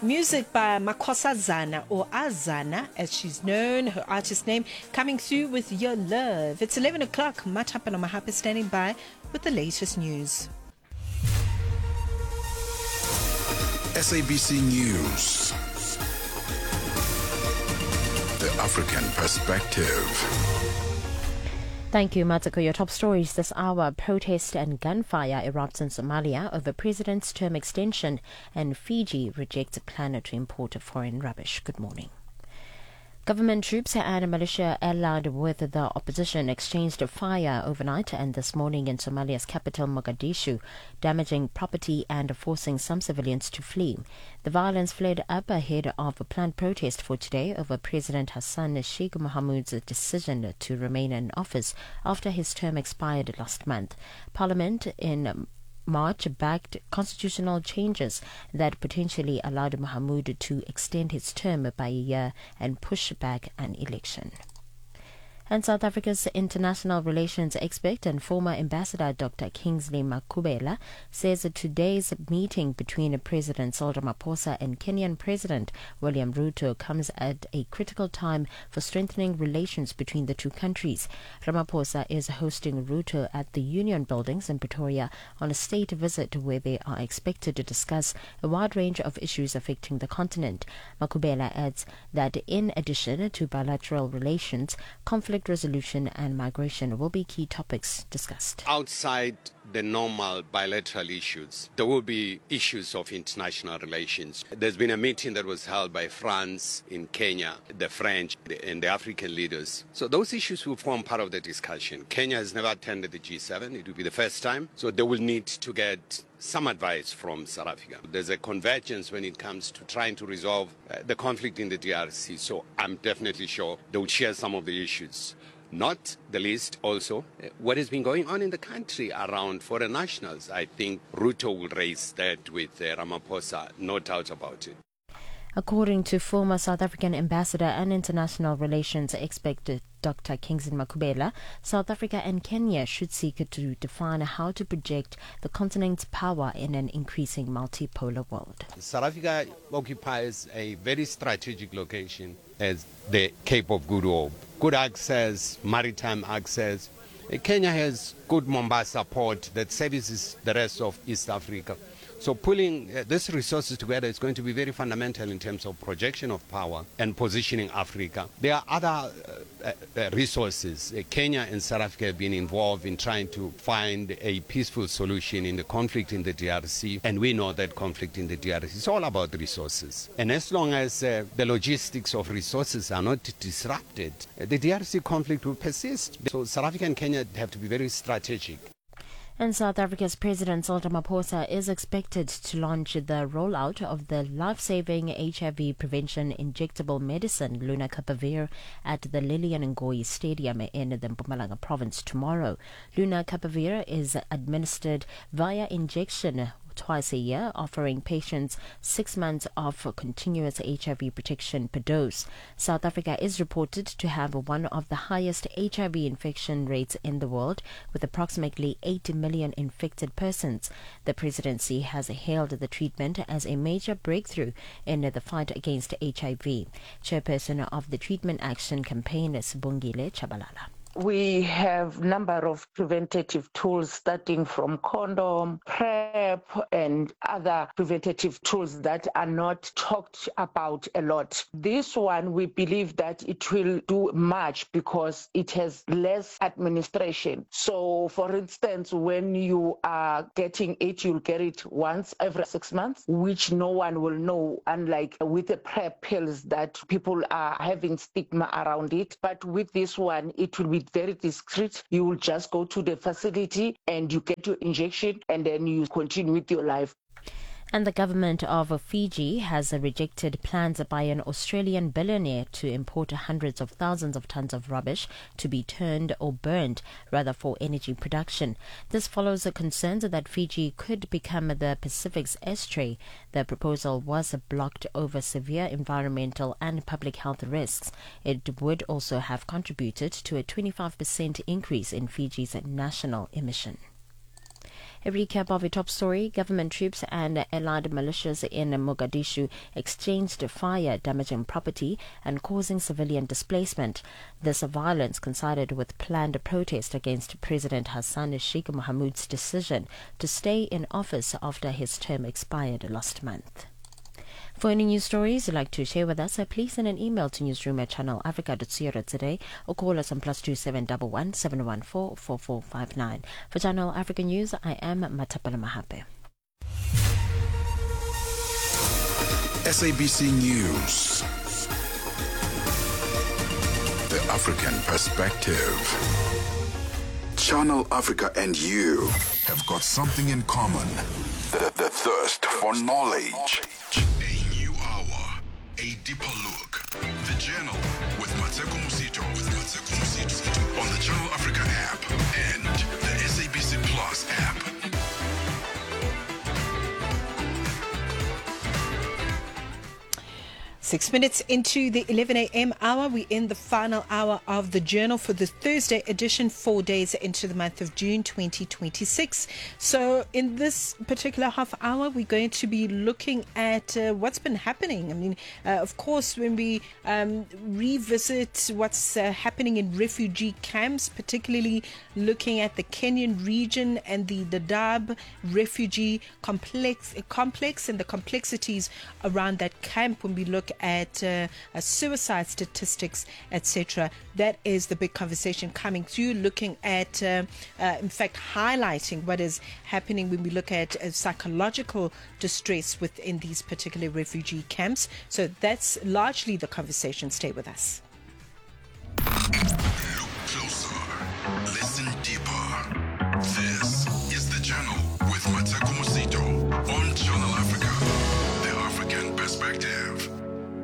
Music by Makhosazana, or Azana as she's known, her artist name, coming through with Your Love. It's 11 o'clock. Matapa and Mahapa standing by with the latest news. SABC News. The African Perspective. Thank you, Matsuko. Your top stories this hour. Protest and gunfire erupts in Somalia over president's term extension, and Fiji rejects a plan to import foreign rubbish. Good morning. Government troops and militia allied with the opposition exchanged fire overnight and this morning in Somalia's capital Mogadishu, damaging property and forcing some civilians to flee. The violence flared up ahead of a planned protest for today over President Hassan Sheikh Mohamud's decision to remain in office after his term expired last month. Parliament in March backed constitutional changes that potentially allowed Mohamud to extend his term by a year and push back an election. And South Africa's international relations expert and former ambassador Dr. Kingsley Makhubela says that today's meeting between President Cyril Ramaphosa and Kenyan President William Ruto comes at a critical time for strengthening relations between the two countries. Ramaphosa is hosting Ruto at the Union Buildings in Pretoria on a state visit where they are expected to discuss a wide range of issues affecting the continent. Makhubela adds that in addition to bilateral relations, conflict resolution and migration will be key topics discussed. Outside the normal bilateral issues, there will be issues of international relations. There's been a meeting that was held by France in Kenya, the French and the African leaders. So those issues will form part of the discussion. Kenya has never attended the G7. It will be the first time. So they will need to get some advice from South Africa. There's a convergence when it comes to trying to resolve the conflict in the DRC. So I'm definitely sure they will share some of the issues. Not the least also what has been going on in the country around foreign nationals. I think Ruto will raise that with Ramaphosa, no doubt about it. According to former South African ambassador and international relations expert Dr. Kingsley Makhubela, South Africa and Kenya should seek to define how to project the continent's power in an increasing multipolar world. South Africa occupies a very strategic location as the Cape of Good Hope. Good access, maritime access. Kenya has good Mombasa port that services the rest of East Africa. So pulling these resources together is going to be very fundamental in terms of projection of power and positioning Africa. There are other resources. Kenya and South Africa have been involved in trying to find a peaceful solution in the conflict in the DRC, and we know that conflict in the DRC is all about resources. And as long as the logistics of resources are not disrupted, the DRC conflict will persist. So South Africa and Kenya have to be very strategic. And South Africa's President Cyril Ramaphosa is expected to launch the rollout of the life-saving HIV prevention injectable medicine Lenacapavir at the Lilian Ngoyi Stadium in the Mpumalanga province tomorrow. Lenacapavir is administered via injection twice a year, offering patients 6 months of continuous HIV protection per dose. South Africa is reported to have one of the highest HIV infection rates in the world, with approximately 80 million infected persons. The presidency has hailed the treatment as a major breakthrough in the fight against HIV. Chairperson of the Treatment Action Campaign, Sibongile Chabalala. We have number of preventative tools starting from condom, PrEP, and other preventative tools that are not talked about a lot. This one, we believe that it will do much because it has less administration. So, for instance, when you are getting it, you'll get it once every 6 months, which no one will know, unlike with the PrEP pills that people are having stigma around it. But with this one, it will be very discreet. You will just go to the facility and you get your injection and then you continue with your life. And the government of Fiji has rejected plans by an Australian billionaire to import hundreds of thousands of tons of rubbish to be turned or burned, rather for energy production. This follows the concerns that Fiji could become the Pacific's ashtray. The proposal was blocked over severe environmental and public health risks. It would also have contributed to a 25% increase in Fiji's national emission. A recap of a top story. Government troops and allied militias in Mogadishu exchanged fire, damaging property and causing civilian displacement. This violence coincided with planned protest against President Hassan Sheikh Mohamud's decision to stay in office after his term expired last month. For any news stories you'd like to share with us, please send an email to newsroom@channelafrica.co.za or call us on +2711 714 4459. For Channel Africa News, I am Matapala Mahape. SABC News. The African Perspective. Channel Africa and you have got something in common. The thirst for knowledge. A new hour, a deeper look. The Journal with Mateko Musito. On the Channel Africa app and the SABC Plus app. 6 minutes into the 11 a.m. hour, we're in the final hour of the Journal for the Thursday edition, 4 days into the month of June 2026. So in this particular half hour, we're going to be looking at what's been happening. I mean, of course, when we revisit what's happening in refugee camps, particularly looking at the Kenyan region and the Dadaab refugee complex and the complexities around that camp, when we look at suicide statistics, etc. That is the big conversation coming through, looking at, in fact, highlighting what is happening when we look at psychological distress within these particular refugee camps. So that's largely the conversation. Stay with us. Look closer. Listen deeper. This is The Journal with Mateko Musito on Channel Africa. The African Perspective.